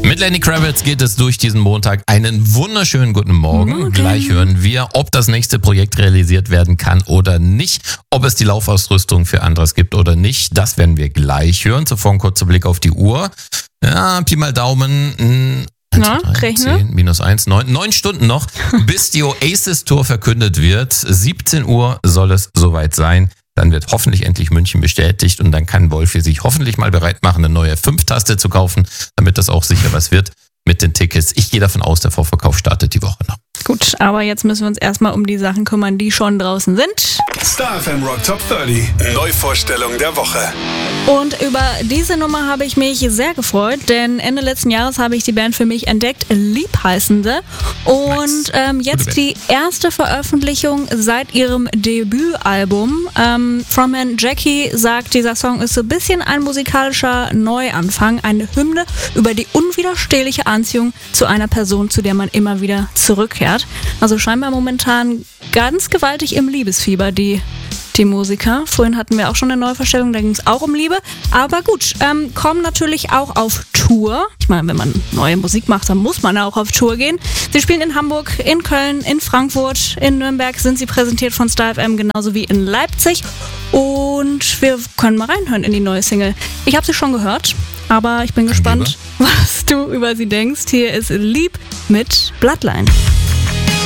Mit Lenny Kravitz geht es durch diesen Montag. Einen wunderschönen guten Morgen. Gleich hören wir, ob das nächste Projekt realisiert werden kann oder nicht. Ob es die Laufausrüstung für Andras gibt oder nicht. Das werden wir gleich hören. Zuvor ein kurzer Blick auf die Uhr. Ja, Pi mal Daumen. 1, 2, 3, 10, minus 1, 9 Stunden noch, bis die Oasis-Tour verkündet wird. 17 Uhr soll es soweit sein. Dann wird hoffentlich endlich München bestätigt und dann kann Wolfi sich hoffentlich mal bereit machen, eine neue 5-Taste zu kaufen, damit das auch sicher was wird mit den Tickets. Ich gehe davon aus, der Vorverkauf startet die Woche noch. Gut, aber jetzt müssen wir uns erstmal um die Sachen kümmern, die schon draußen sind. Star FM Rock Top 30. Neuvorstellung der Woche. Und über diese Nummer habe ich mich sehr gefreut, denn Ende letzten Jahres habe ich die Band für mich entdeckt, Liebheißende. Und jetzt die erste Veröffentlichung seit ihrem Debütalbum. Frontman Jackie sagt, dieser Song ist so ein bisschen ein musikalischer Neuanfang, eine Hymne über die unwiderstehliche Anziehung zu einer Person, zu der man immer wieder zurückkehrt. Also scheinbar momentan ganz gewaltig im Liebesfieber, die Musiker. Vorhin hatten wir auch schon eine Neuvorstellung, da ging es auch um Liebe. Aber gut, kommen natürlich auch auf Tour. Ich meine, wenn man neue Musik macht, dann muss man auch auf Tour gehen. Sie spielen in Hamburg, in Köln, in Frankfurt, in Nürnberg sind sie präsentiert von Star FM, genauso wie in Leipzig. Und wir können mal reinhören in die neue Single. Ich habe sie schon gehört, aber ich bin gespannt, was du über sie denkst. Hier ist Lieb mit Bloodline.